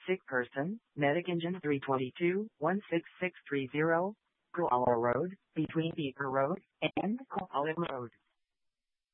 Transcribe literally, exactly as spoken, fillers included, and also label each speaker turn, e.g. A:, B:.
A: sick person, medic engine three twenty-two, one six six three zero, Kuala Road, between Beaker Road and Kuala Road.